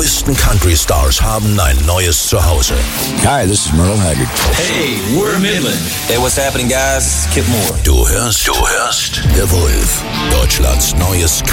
neuesten Country-Stars haben ein neues Zuhause. Hi, this is Merle Haggard. Hey, we're Midland. Hey, what's happening, guys? Kip Moore. Du hörst The Wolf, Deutschlands neues